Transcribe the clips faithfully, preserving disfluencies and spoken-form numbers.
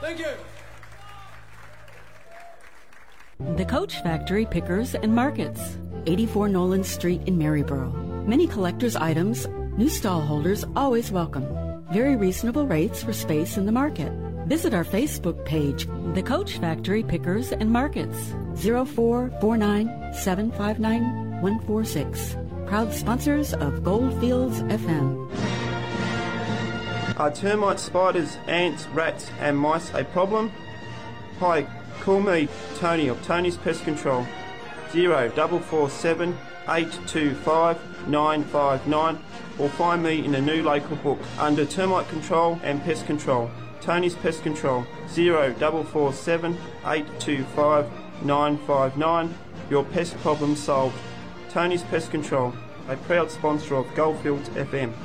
Thank you. The Coach Factory Pickers and Markets, eighty-four Nolan Street in Maryborough. Many collector's items, new stall holders always welcome. Very reasonable rates for space in the market. Visit our Facebook page, The Coach Factory Pickers and Markets, zero four four nine, seven five nine, one four six. Proud sponsors of Goldfields F M. Are termites, spiders, ants, rats and mice a problem? Hi, call me Tony of Tony's Pest Control, zero four four seven, eight two five, nine five nine, or find me in the new local book under Termite Control and Pest Control. Tony's Pest Control, zero four four seven, eight two five, nine five nine. Your pest problem solved. Tony's Pest Control, a proud sponsor of Goldfields F M.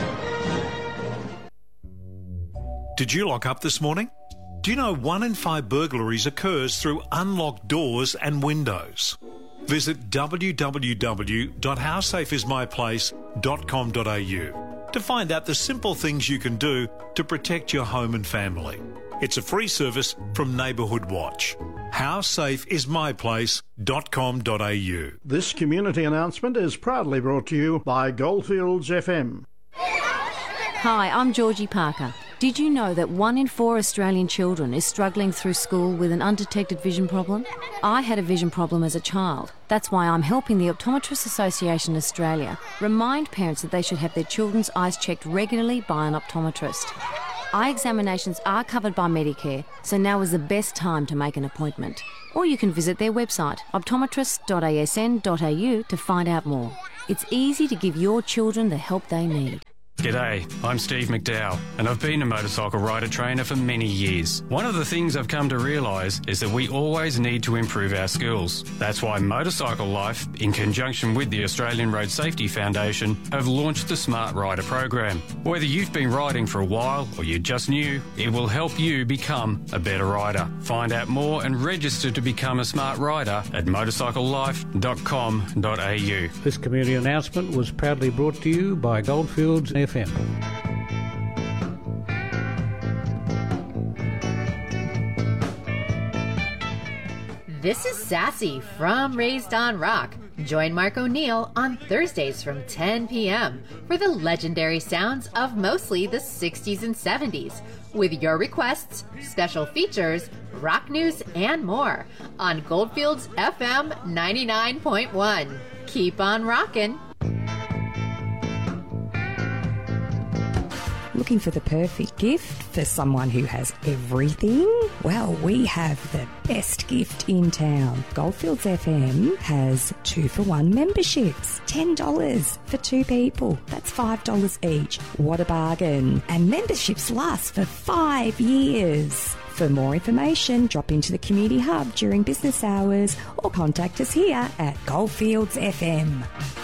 Did you lock up this morning? Do you know one in five burglaries occurs through unlocked doors and windows? Visit w w w dot how safe is my place dot com dot a u to find out the simple things you can do to protect your home and family. It's a free service from Neighbourhood Watch. how safe is my place dot com dot a u. This community announcement is proudly brought to you by Goldfields F M. Hi, I'm Georgie Parker. Did you know that one in four Australian children is struggling through school with an undetected vision problem? I had a vision problem as a child. That's why I'm helping the Optometrists Association Australia remind parents that they should have their children's eyes checked regularly by an optometrist. Eye examinations are covered by Medicare, so now is the best time to make an appointment. Or you can visit their website, optometrist dot a s n dot a u, to find out more. It's easy to give your children the help they need. G'day, I'm Steve McDowell, and I've been a motorcycle rider trainer for many years. One of the things I've come to realise is that we always need to improve our skills. That's why Motorcycle Life, in conjunction with the Australian Road Safety Foundation, have launched the Smart Rider program. Whether you've been riding for a while or you're just new, it will help you become a better rider. Find out more and register to become a smart rider at motorcycle life dot com dot a u. This community announcement was proudly brought to you by Goldfields F M. This is Sassy from Raised on Rock. Join Mark O'Neill on Thursdays from ten p.m. for the legendary sounds of mostly the sixties and seventies, with your requests, special features, rock news, and more on Goldfields F M ninety-nine point one. Keep on rockin'. Looking for the perfect gift for someone who has everything? Well, we have the best gift in town. Goldfields F M has two for one memberships. ten dollars for two people. That's five dollars each. What a bargain. And memberships last for five years. For more information, drop into the community hub during business hours or contact us here at Goldfields F M.